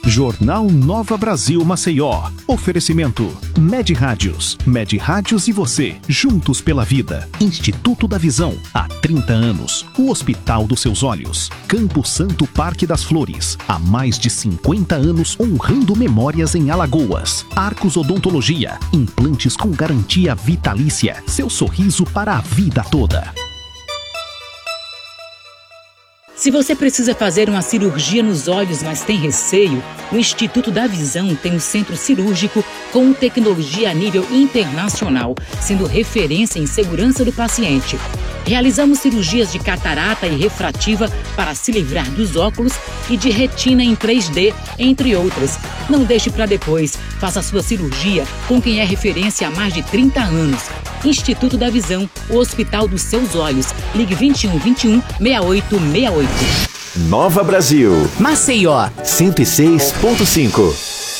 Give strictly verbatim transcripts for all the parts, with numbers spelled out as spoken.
Jornal Nova Brasil Maceió. Oferecimento Med Rádios. Med Rádios e você, juntos pela vida. Instituto da Visão, há trinta anos. O Hospital dos Seus Olhos. Campo Santo Parque das Flores, há mais de cinquenta anos honrando memórias em Alagoas. Arcos Odontologia, implantes com garantia vitalícia. Seu sorriso para a vida toda. Se você precisa fazer uma cirurgia nos olhos, mas tem receio, o Instituto da Visão tem um centro cirúrgico com tecnologia a nível internacional, sendo referência em segurança do paciente. Realizamos cirurgias de catarata e refrativa para se livrar dos óculos e de retina em três D, entre outras. Não deixe para depois. Faça sua cirurgia com quem é referência há mais de trinta anos. Instituto da Visão, o Hospital dos Seus Olhos. Ligue vinte e um, vinte e um, sessenta e oito sessenta e oito. Nova Brasil. Maceió. cento e seis ponto cinco.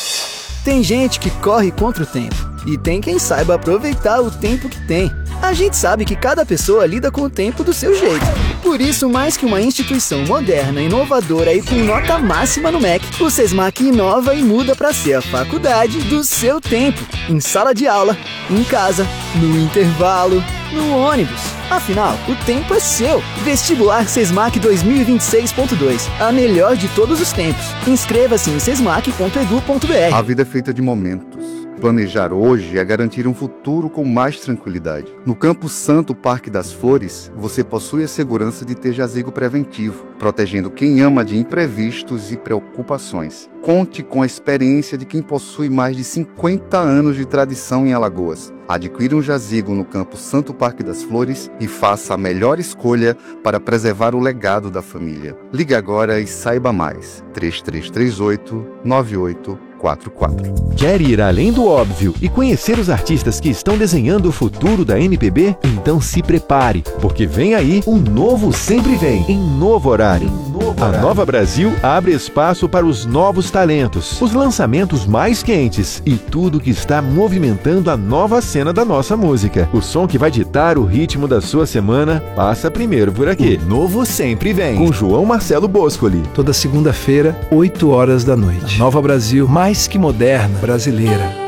Tem gente que corre contra o tempo e tem quem saiba aproveitar o tempo que tem. A gente sabe que cada pessoa lida com o tempo do seu jeito. Por isso, mais que uma instituição moderna, inovadora e com nota máxima no M E C, o SESMAC inova e muda para ser a faculdade do seu tempo. Em sala de aula, em casa, no intervalo, no ônibus. Afinal, o tempo é seu. Vestibular SESMAC dois mil e vinte e seis ponto dois. A melhor de todos os tempos. Inscreva-se em sesmac ponto edu ponto br. A vida é feita de momentos. Planejar hoje é garantir um futuro com mais tranquilidade. No Campo Santo Parque das Flores, você possui a segurança de ter jazigo preventivo, protegendo quem ama de imprevistos e preocupações. Conte com a experiência de quem possui mais de cinquenta anos de tradição em Alagoas. Adquira um jazigo no Campo Santo Parque das Flores e faça a melhor escolha para preservar o legado da família. Ligue agora e saiba mais. três três três oito, nove oito quatro quatro. Quer ir além do óbvio e conhecer os artistas que estão desenhando o futuro da M P B? Então se prepare, porque vem aí um novo Sempre Vem, em novo horário. A Nova Brasil abre espaço para os novos talentos, os lançamentos mais quentes e tudo que está movimentando a nova cena da nossa música. O som que vai ditar o ritmo da sua semana passa primeiro por aqui. O novo Sempre Vem, com João Marcelo Boscoli. Toda segunda-feira, oito horas da noite. A Nova Brasil, mais que moderna, brasileira.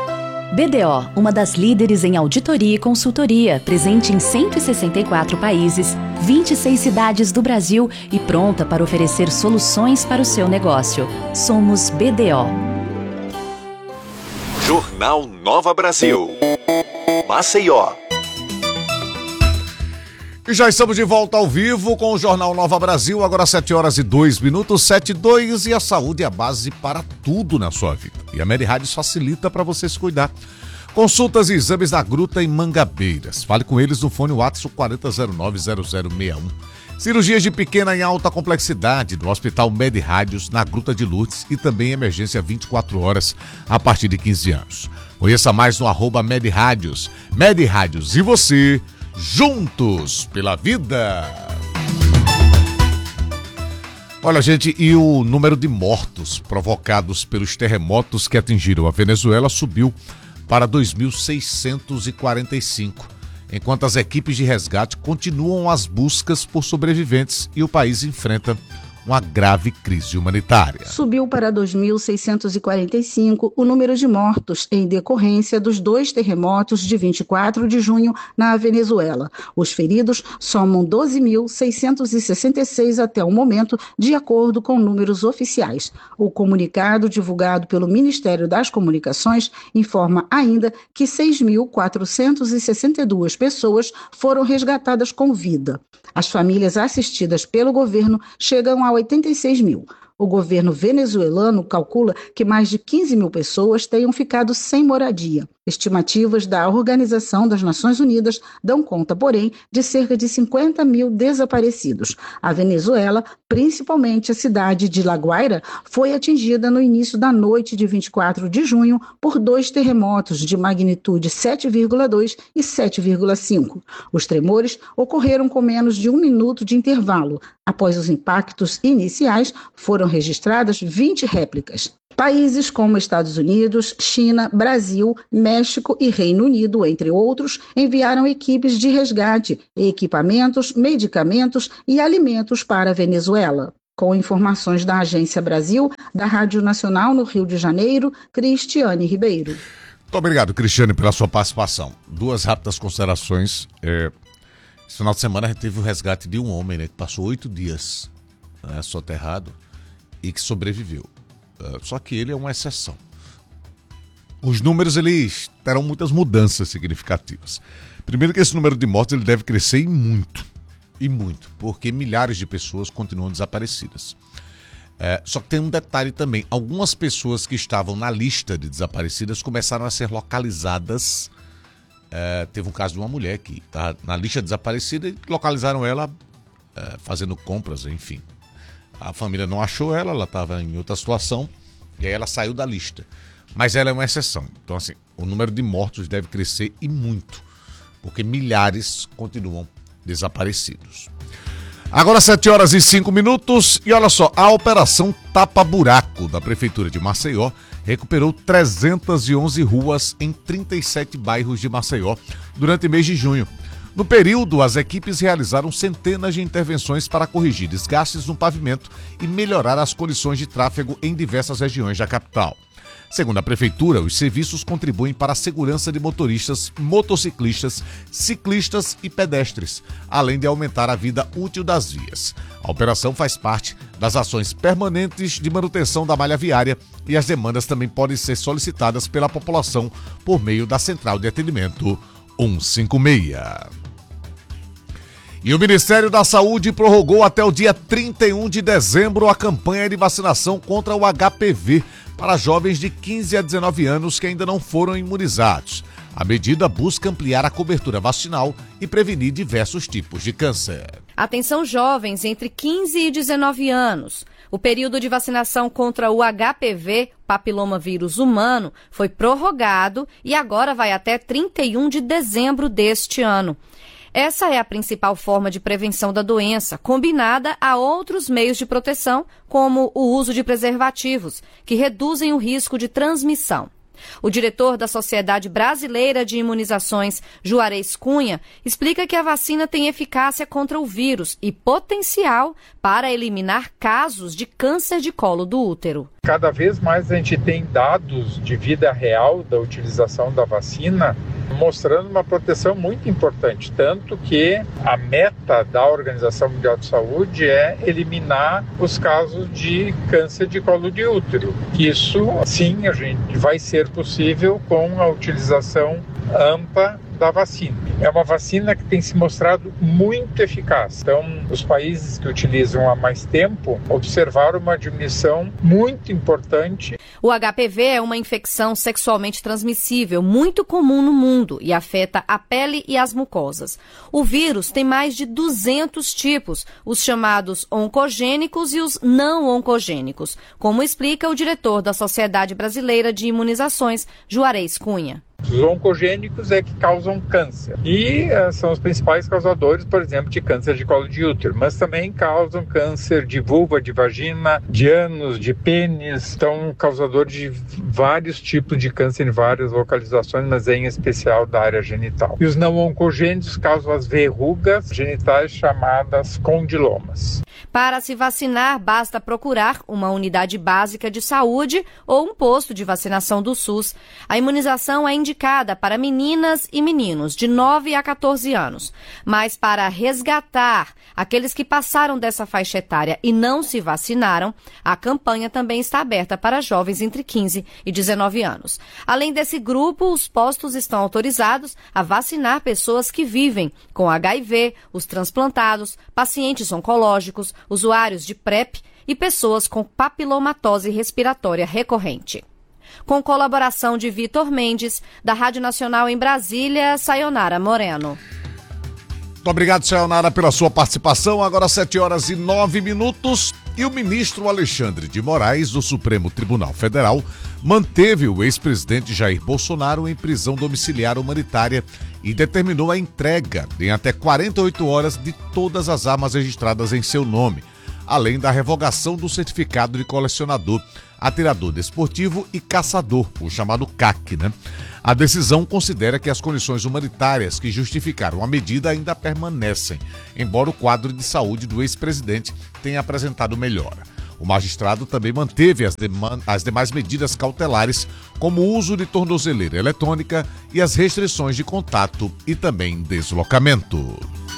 B D O, uma das líderes em auditoria e consultoria, presente em cento e sessenta e quatro países, vinte e seis cidades do Brasil e pronta para oferecer soluções para o seu negócio. Somos B D O. Jornal Nova Brasil. Maceió. E já estamos de volta ao vivo com o Jornal Nova Brasil, agora sete horas e dois minutos, sete e dois, e a saúde é a base para tudo na sua vida. E a Med Rádios facilita para você se cuidar. Consultas e exames na Gruta em Mangabeiras. Fale com eles no fone WhatsApp quarenta zero nove zero zero seis um. Cirurgias de pequena e alta complexidade no Hospital Med Rádios, na Gruta de Lourdes, e também emergência vinte e quatro horas a partir de quinze anos. Conheça mais no arroba Med Rádios. Med Rádios e você, juntos pela vida. Olha, gente, e o número de mortos provocados pelos terremotos que atingiram a Venezuela subiu para dois mil seiscentos e quarenta e cinco, enquanto as equipes de resgate continuam as buscas por sobreviventes e o país enfrenta uma grave crise humanitária. Subiu para dois mil seiscentos e quarenta e cinco o número de mortos em decorrência dos dois terremotos de vinte e quatro de junho na Venezuela. Os feridos somam doze mil seiscentos e sessenta e seis até o momento, de acordo com números oficiais. O comunicado divulgado pelo Ministério das Comunicações informa ainda que seis mil quatrocentas e sessenta e duas pessoas foram resgatadas com vida. As famílias assistidas pelo governo chegam a oitenta e seis mil. O governo venezuelano calcula que mais de quinze mil pessoas tenham ficado sem moradia. Estimativas da Organização das Nações Unidas dão conta, porém, de cerca de cinquenta mil desaparecidos. A Venezuela, principalmente a cidade de La Guaira, foi atingida no início da noite de vinte e quatro de junho por dois terremotos de magnitude sete vírgula dois e sete vírgula cinco. Os tremores ocorreram com menos de um minuto de intervalo. Após os impactos iniciais, foram registradas vinte réplicas. Países como Estados Unidos, China, Brasil, México e Reino Unido, entre outros, enviaram equipes de resgate, equipamentos, medicamentos e alimentos para a Venezuela. Com informações da Agência Brasil, Da Rádio Nacional no Rio de Janeiro, Cristiane Ribeiro. Muito obrigado, Cristiane, pela sua participação. Duas rápidas considerações. É, esse final de semana a gente teve o resgate de um homem, né, que passou oito dias, né, soterrado e que sobreviveu. Uh, só que ele é uma exceção. Os números, eles terão muitas mudanças significativas. Primeiro que esse número de mortes ele deve crescer e muito, e muito, porque milhares de pessoas continuam desaparecidas. É, só que tem um detalhe também, algumas pessoas que estavam na lista de desaparecidas começaram a ser localizadas. É, teve um caso de uma mulher que está na lista desaparecida e localizaram ela é, fazendo compras, enfim. A família não achou ela, ela estava em outra situação e aí ela saiu da lista. Mas ela é uma exceção. Então, assim, o número de mortos deve crescer e muito, porque milhares continuam desaparecidos. Agora sete horas e cinco minutos e olha só, a Operação Tapa Buraco da Prefeitura de Maceió recuperou trezentas e onze ruas em trinta e sete bairros de Maceió durante o mês de junho. No período, as equipes realizaram centenas de intervenções para corrigir desgastes no pavimento e melhorar as condições de tráfego em diversas regiões da capital. Segundo a Prefeitura, os serviços contribuem para a segurança de motoristas, motociclistas, ciclistas e pedestres, além de aumentar a vida útil das vias. A operação faz parte das ações permanentes de manutenção da malha viária e as demandas também podem ser solicitadas pela população por meio da Central de Atendimento cento e cinquenta e seis. E o Ministério da Saúde prorrogou até o dia trinta e um de dezembro a campanha de vacinação contra o H P V para jovens de quinze a dezenove anos que ainda não foram imunizados. A medida busca ampliar a cobertura vacinal e prevenir diversos tipos de câncer. Atenção jovens entre quinze e dezenove anos. O período de vacinação contra o H P V, papilomavírus humano, foi prorrogado e agora vai até trinta e um de dezembro deste ano. Essa é a principal forma de prevenção da doença, combinada a outros meios de proteção, como o uso de preservativos, que reduzem o risco de transmissão. O diretor da Sociedade Brasileira de Imunizações, Juarez Cunha, explica que a vacina tem eficácia contra o vírus e potencial para eliminar casos de câncer de colo do útero. Cada vez mais a gente tem dados de vida real da utilização da vacina, mostrando uma proteção muito importante, tanto que a meta da Organização Mundial de Saúde é eliminar os casos de câncer de colo de útero. Isso, sim, a gente vai ser possível com a utilização ampla da vacina. É uma vacina que tem se mostrado muito eficaz. Então, os países que utilizam há mais tempo observaram uma diminuição muito importante. O H P V é uma infecção sexualmente transmissível muito comum no mundo e afeta a pele e as mucosas. O vírus tem mais de duzentos tipos, os chamados oncogênicos e os não oncogênicos, como explica o diretor da Sociedade Brasileira de Imunizações, Juarez Cunha. Os oncogênicos é que causam câncer e uh, são os principais causadores, por exemplo, de câncer de colo de útero, mas também causam câncer de vulva, de vagina, de ânus, de pênis, são causadores de vários tipos de câncer em várias localizações, mas em especial da área genital. E os não oncogênicos causam as verrugas genitais chamadas condilomas. Para se vacinar, basta procurar uma unidade básica de saúde ou um posto de vacinação do SUS. A imunização é indicada para meninas e meninos de nove a quatorze anos. Mas para resgatar aqueles que passaram dessa faixa etária e não se vacinaram, a campanha também está aberta para jovens entre quinze e dezenove anos. Além desse grupo, os postos estão autorizados a vacinar pessoas que vivem com H I V, os transplantados, pacientes oncológicos, usuários de PrEP e pessoas com papilomatose respiratória recorrente. Com colaboração de Vitor Mendes, da Rádio Nacional em Brasília, Sayonara Moreno. Muito obrigado, Sayonara, pela sua participação. Agora sete horas e nove minutos e o ministro Alexandre de Moraes, do Supremo Tribunal Federal, manteve o ex-presidente Jair Bolsonaro em prisão domiciliar humanitária e determinou a entrega em até quarenta e oito horas de todas as armas registradas em seu nome, além da revogação do certificado de colecionador, atirador desportivo e caçador, o chamado C A C, né? A decisão considera que as condições humanitárias que justificaram a medida ainda permanecem, embora o quadro de saúde do ex-presidente tenha apresentado melhora. O magistrado também manteve as, deman- as demais medidas cautelares, como o uso de tornozeleira eletrônica e as restrições de contato e também deslocamento.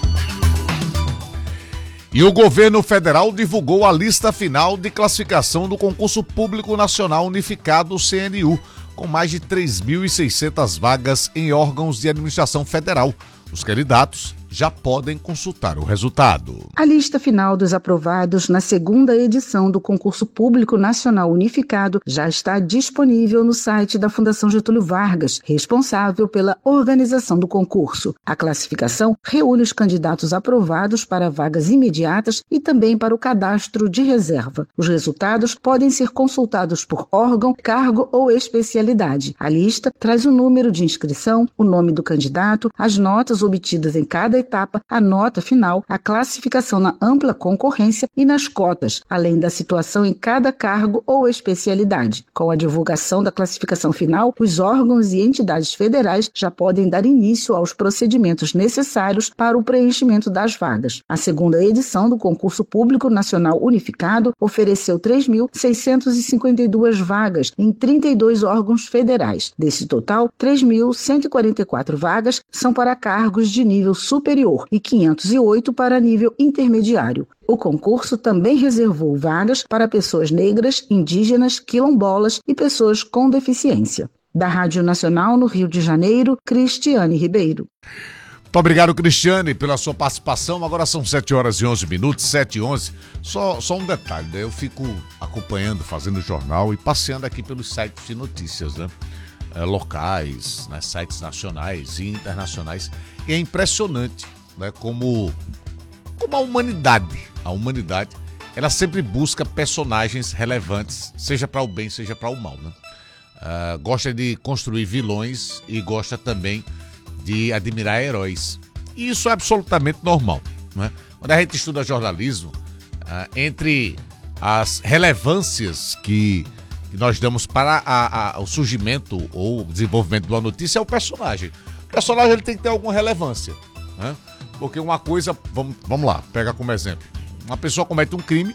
E o governo federal divulgou a lista final de classificação do Concurso Público Nacional Unificado, C N U, com mais de três mil e seiscentas vagas em órgãos de administração federal. Os candidatos já podem consultar o resultado. A lista final dos aprovados na segunda edição do Concurso Público Nacional Unificado já está disponível no site da Fundação Getúlio Vargas, responsável pela organização do concurso. A classificação reúne os candidatos aprovados para vagas imediatas e também para o cadastro de reserva. Os resultados podem ser consultados por órgão, cargo ou especialidade. A lista traz o número de inscrição, o nome do candidato, as notas obtidas em cada etapa, a nota final, a classificação na ampla concorrência e nas cotas, além da situação em cada cargo ou especialidade. Com a divulgação da classificação final, os órgãos e entidades federais já podem dar início aos procedimentos necessários para o preenchimento das vagas. A segunda edição do Concurso Público Nacional Unificado ofereceu três mil seiscentas e cinquenta e duas vagas em trinta e dois órgãos federais. Desse total, três mil cento e quarenta e quatro vagas são para cargos de nível superior e quinhentos e oito para nível intermediário. O concurso também reservou vagas para pessoas negras, indígenas, quilombolas e pessoas com deficiência. Da Rádio Nacional no Rio de Janeiro, Cristiane Ribeiro. Muito obrigado, Cristiane, pela sua participação. Agora são sete horas e onze minutos, sete e onze. Só, só um detalhe, né? Eu fico acompanhando, fazendo jornal e passeando aqui pelos sites de notícias, né? É, locais, né? Sites nacionais e internacionais. E é impressionante, né? Como, como a humanidade, a humanidade, ela sempre busca personagens relevantes, seja para o bem, seja para o mal, né? Uh, gosta de construir vilões e gosta também de admirar heróis. E isso é absolutamente normal, né? Quando a gente estuda jornalismo, uh, entre as relevâncias que, que nós damos para a, a, o surgimento ou desenvolvimento de uma notícia é o personagem. O personagem ele tem que ter alguma relevância, né? Porque uma coisa, vamos, vamos lá, pega como exemplo. Uma pessoa comete um crime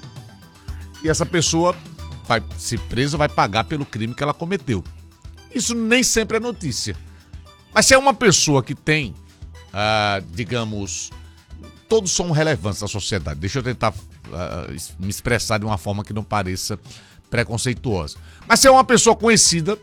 e essa pessoa vai ser presa, vai pagar pelo crime que ela cometeu. Isso nem sempre é notícia. Mas se é uma pessoa que tem, ah, digamos, todos são relevantes na sociedade. Deixa eu tentar ah, me expressar de uma forma que não pareça preconceituosa. Mas se é uma pessoa conhecida,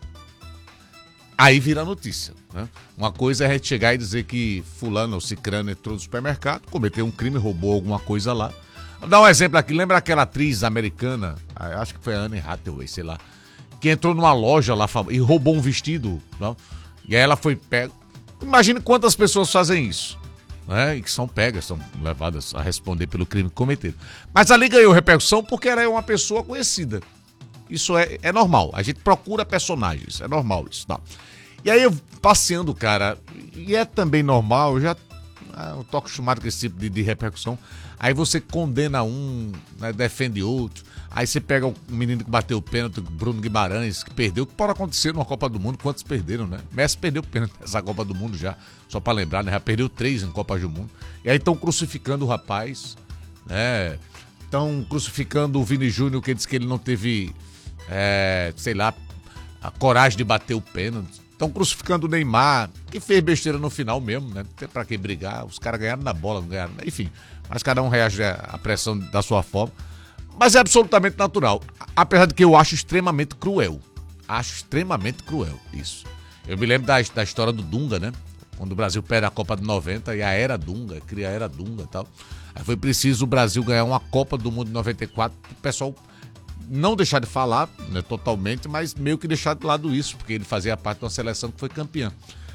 aí vira notícia, né? Uma coisa é a gente chegar e dizer que fulano ou cicrano entrou no supermercado, cometeu um crime, roubou alguma coisa lá. Vou dar um exemplo aqui. Lembra aquela atriz americana, acho que foi a Anne Hathaway, sei lá, que entrou numa loja lá e roubou um vestido, não? E aí ela foi pega. Imagine quantas pessoas fazem isso, né? E que são pegas, são levadas a responder pelo crime que cometeram. Mas ali ganhou repercussão porque ela é uma pessoa conhecida. Isso é, é normal. A gente procura personagens, é normal isso, não? E aí eu passeando, cara, e é também normal, eu já ah, eu tô acostumado com esse tipo de, de repercussão. Aí você condena um, né, defende outro. Aí você pega o menino que bateu o pênalti, Bruno Guimarães, que perdeu. O que pode acontecer numa Copa do Mundo? Quantos perderam, né? Messi perdeu o pênalti nessa Copa do Mundo já. Só pra lembrar, né? Já perdeu três em Copa do Mundo. E aí estão crucificando o rapaz, né? Estão crucificando o Vini Júnior, que diz que ele não teve, é, sei lá, a coragem de bater o pênalti. Estão crucificando o Neymar, que fez besteira no final mesmo, né? Não tem pra que brigar. Os caras ganharam na bola, não ganharam. Enfim, mas cada um reage à pressão da sua forma. Mas é absolutamente natural. Apesar de que eu acho extremamente cruel. Acho extremamente cruel isso. Eu me lembro da, da história do Dunga, né? Quando o Brasil perde a Copa de noventa e a Era Dunga, cria a Era Dunga e tal. Aí foi preciso o Brasil ganhar uma Copa do Mundo de noventa e quatro. O pessoal não deixar de falar, né, totalmente, mas meio que deixar de lado isso, porque ele fazia parte de uma seleção que foi campeã.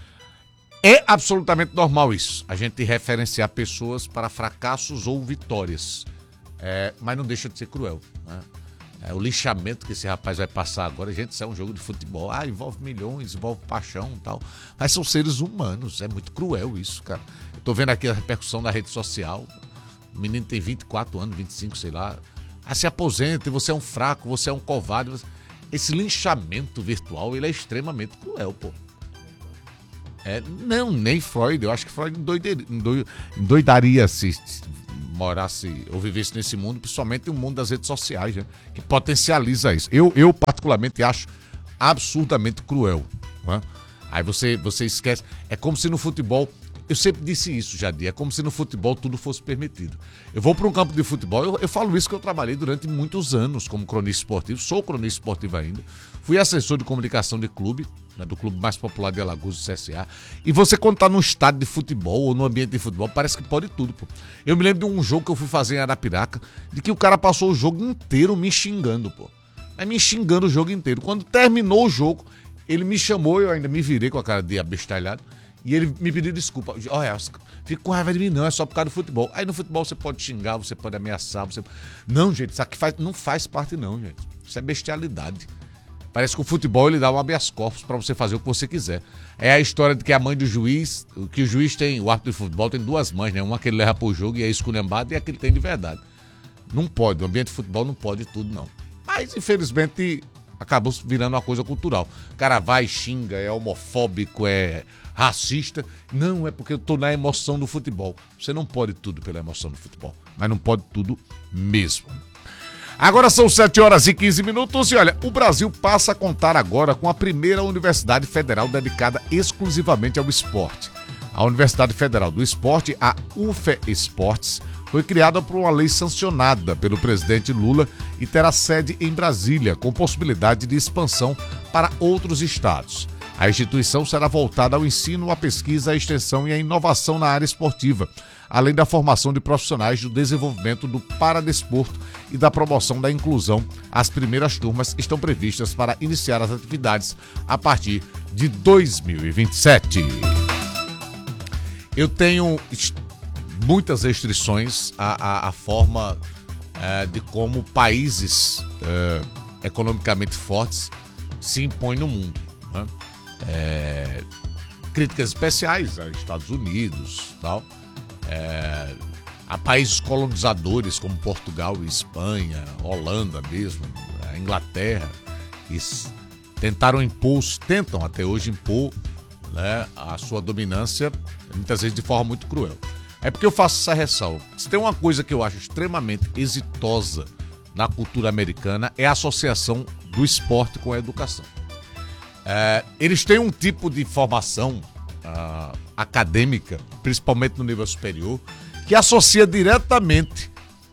É absolutamente normal isso, a gente referenciar pessoas para fracassos ou vitórias, é, mas não deixa de ser cruel, né? É, o lixamento que esse rapaz vai passar agora, gente, isso é um jogo de futebol, ah, envolve milhões, envolve paixão e tal, mas são seres humanos, é muito cruel isso, cara. Eu tô vendo aqui a repercussão da rede social, o menino tem vinte e quatro anos, vinte e cinco, sei lá, ah, se aposenta, você é um fraco, você é um covarde. Esse linchamento virtual, ele é extremamente cruel, pô. É, não, nem Freud. Eu acho que Freud endoidaria, endoidaria se morasse ou vivesse nesse mundo, principalmente o mundo das redes sociais, né? Que potencializa isso. Eu, eu particularmente, acho absurdamente cruel. Né? Aí você, você esquece. É como se no futebol... Eu sempre disse isso, Jadir. É como se no futebol tudo fosse permitido. Eu vou para um campo de futebol, eu, eu falo isso que eu trabalhei durante muitos anos como cronista esportivo, sou cronista esportivo ainda, fui assessor de comunicação de clube, né, do clube mais popular de Alagoas, do C S A, e você quando tá num estádio de futebol ou num ambiente de futebol, parece que pode tudo, pô. Eu me lembro de um jogo que eu fui fazer em Arapiraca, de que o cara passou o jogo inteiro me xingando, pô. Aí me xingando o jogo inteiro. Quando terminou o jogo, ele me chamou, eu ainda me virei com a cara de abestalhado, e ele me pediu desculpa. Olha, fico com raiva de mim, não, é só por causa do futebol. Aí no futebol você pode xingar, você pode ameaçar, você... Não, gente, isso aqui faz... não faz parte não, gente. Isso é bestialidade. Parece que o futebol ele dá um habeas corpus pra você fazer o que você quiser. É a história de que a mãe do juiz, que o juiz tem, o árbitro de futebol tem duas mães, né? Uma que ele leva pro jogo e é esculhambado e a que ele tem de verdade. Não pode, o ambiente de futebol não pode tudo, não. Mas, infelizmente, acabou virando uma coisa cultural. O cara vai, xinga, é homofóbico, é racista. Não, é porque eu tô na emoção do futebol. Você não pode tudo pela emoção do futebol, mas não pode tudo mesmo. Agora são sete horas e quinze minutos e olha, o Brasil passa a contar agora com a primeira universidade federal dedicada exclusivamente ao esporte. A Universidade Federal do Esporte, a UFEsportes, foi criada por uma lei sancionada pelo presidente Lula e terá sede em Brasília, com possibilidade de expansão para outros estados. A instituição será voltada ao ensino, à pesquisa, à extensão e à inovação na área esportiva, além da formação de profissionais do desenvolvimento do paradesporto e da promoção da inclusão. As primeiras turmas estão previstas para iniciar as atividades a partir de dois mil e vinte e sete. Eu tenho muitas restrições à, à, à forma é, de como países é, economicamente fortes se impõem no mundo, né? É, críticas especiais a Estados Unidos, tal, é, a países colonizadores como Portugal e Espanha, Holanda mesmo, a Inglaterra, que tentaram impor, tentam até hoje impor, né, a sua dominância, muitas vezes de forma muito cruel. É porque eu faço essa ressalva. Se tem uma coisa que eu acho extremamente exitosa na cultura americana é a associação do esporte com a educação. É, eles têm um tipo de formação uh, acadêmica, principalmente no nível superior, que associa diretamente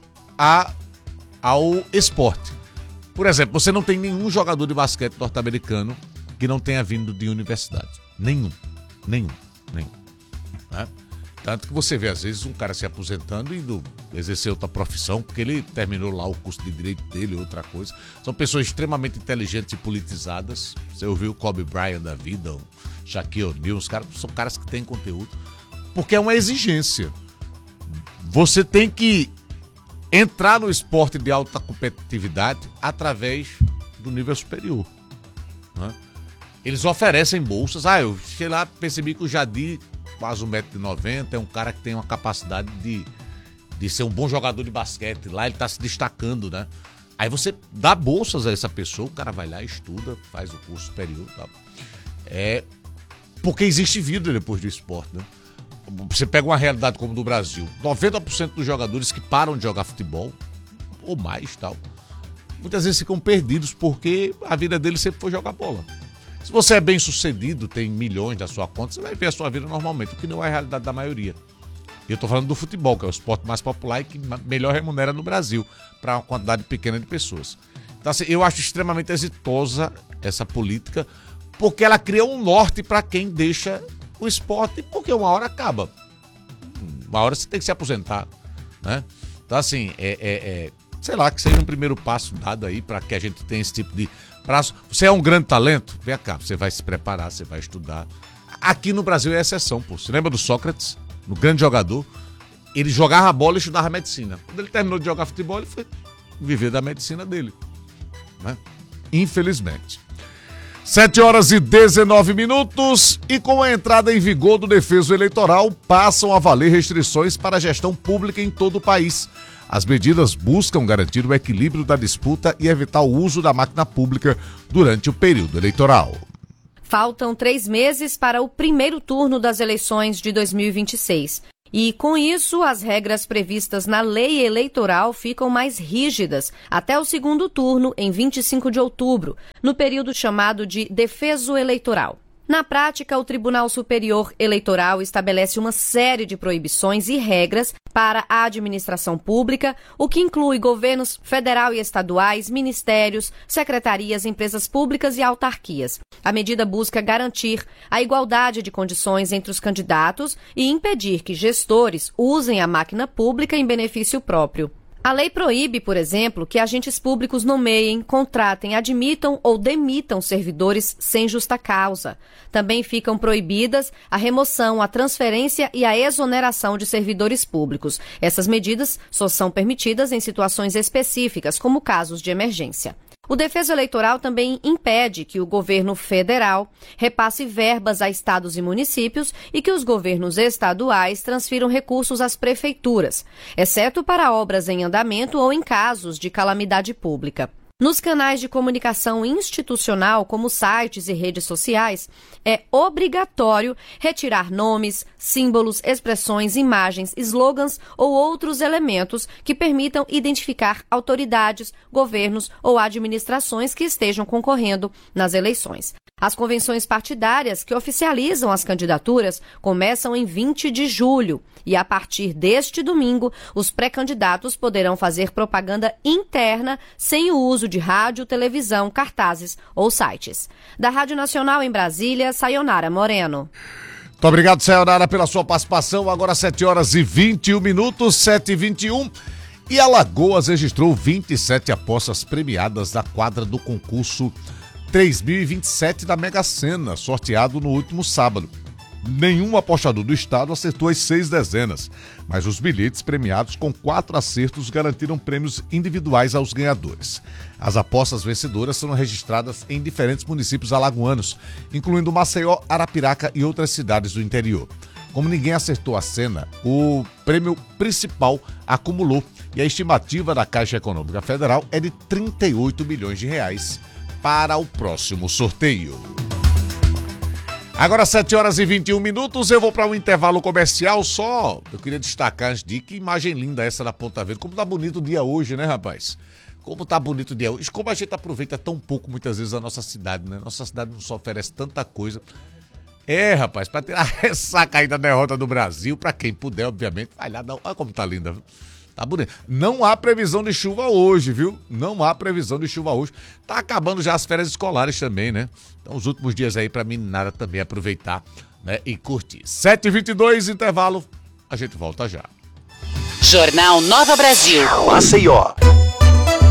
a, ao esporte. Por exemplo, você não tem nenhum jogador de basquete norte-americano que não tenha vindo de universidade. Nenhum. Nenhum. Nenhum. Né? Tanto que você vê, às vezes, um cara se aposentando e indo exercer outra profissão, porque ele terminou lá o curso de direito dele, outra coisa. São pessoas extremamente inteligentes e politizadas. Você ouviu o Kobe Bryant da vida, o Shaquille O'Neal, os caras são caras que têm conteúdo. Porque é uma exigência. Você tem que entrar no esporte de alta competitividade através do nível superior. Né? Eles oferecem bolsas. Ah, eu cheguei lá, percebi que o Jadir, quase um metro e noventa, é um cara que tem uma capacidade de, de ser um bom jogador de basquete. Lá ele está se destacando, né? Aí você dá bolsas a essa pessoa, o cara vai lá, estuda, faz o curso superior e tal. É porque existe vida depois do esporte, né? Você pega uma realidade como do Brasil, noventa por cento dos jogadores que param de jogar futebol, ou mais tal, muitas vezes ficam perdidos porque a vida deles sempre foi jogar bola. Se você é bem sucedido, tem milhões da sua conta, você vai ver a sua vida normalmente, o que não é a realidade da maioria. E eu estou falando do futebol, que é o esporte mais popular e que melhor remunera no Brasil, para uma quantidade pequena de pessoas. Então, assim, eu acho extremamente exitosa essa política, porque ela cria um norte para quem deixa o esporte, porque uma hora acaba. Uma hora você tem que se aposentar, né? Então, assim, é, é, é, sei lá, que seja um primeiro passo dado aí para que a gente tenha esse tipo de prazo. Você é um grande talento? Vem cá, você vai se preparar, você vai estudar. Aqui no Brasil é exceção, pô. Você lembra do Sócrates? No grande jogador? Ele jogava bola e estudava medicina. Quando ele terminou de jogar futebol, ele foi viver da medicina dele, né? Infelizmente. sete horas e dezenove minutos e com a entrada em vigor do defeso eleitoral, passam a valer restrições para a gestão pública em todo o país. As medidas buscam garantir o equilíbrio da disputa e evitar o uso da máquina pública durante o período eleitoral. Faltam três meses para o primeiro turno das eleições de dois mil e vinte e seis. E, com isso, as regras previstas na lei eleitoral ficam mais rígidas até o segundo turno, em vinte e cinco de outubro, no período chamado de defeso eleitoral. Na prática, o Tribunal Superior Eleitoral estabelece uma série de proibições e regras para a administração pública, o que inclui governos federal e estaduais, ministérios, secretarias, empresas públicas e autarquias. A medida busca garantir a igualdade de condições entre os candidatos e impedir que gestores usem a máquina pública em benefício próprio. A lei proíbe, por exemplo, que agentes públicos nomeiem, contratem, admitam ou demitam servidores sem justa causa. Também ficam proibidas a remoção, a transferência e a exoneração de servidores públicos. Essas medidas só são permitidas em situações específicas, como casos de emergência. O defeso eleitoral também impede que o governo federal repasse verbas a estados e municípios e que os governos estaduais transfiram recursos às prefeituras, exceto para obras em andamento ou em casos de calamidade pública. Nos canais de comunicação institucional, como sites e redes sociais, é obrigatório retirar nomes, símbolos, expressões, imagens, slogans ou outros elementos que permitam identificar autoridades, governos ou administrações que estejam concorrendo nas eleições. As convenções partidárias que oficializam as candidaturas começam em vinte de julho e, a partir deste domingo, os pré-candidatos poderão fazer propaganda interna sem o uso de rádio, televisão, cartazes ou sites. Da Rádio Nacional em Brasília, Sayonara Moreno. Muito obrigado, Sayonara, pela sua participação. Agora sete horas e vinte e um minutos, sete e vinte e um. E Alagoas registrou vinte e sete apostas premiadas da quadra do concurso três mil e vinte e sete da Mega Sena, sorteado no último sábado. Nenhum apostador do estado acertou as seis dezenas, mas os bilhetes premiados com quatro acertos garantiram prêmios individuais aos ganhadores. As apostas vencedoras foram registradas em diferentes municípios alagoanos, incluindo Maceió, Arapiraca e outras cidades do interior. Como ninguém acertou a Sena, o prêmio principal acumulou e a estimativa da Caixa Econômica Federal é de trinta e oito milhões de reais para o próximo sorteio. Agora sete horas e vinte e um minutos, eu vou para um intervalo comercial. Só eu queria destacar antes de que imagem linda essa da Ponta Verde. Como tá bonito o dia hoje, né, rapaz? Como tá bonito o dia hoje. Como a gente aproveita tão pouco muitas vezes a nossa cidade, né? Nossa cidade não só oferece tanta coisa. É, rapaz, para tirar essa caída da derrota do Brasil, para quem puder, obviamente, vai lá dar. Olha como tá linda, viu? Tá bonito. Não há previsão de chuva hoje, viu? Não há previsão de chuva hoje. Tá acabando já as férias escolares também, né? Então, os últimos dias aí pra meninada também aproveitar, né? E curtir. sete e vinte e dois, intervalo. A gente volta já. Jornal Nova Brasil. Maceió.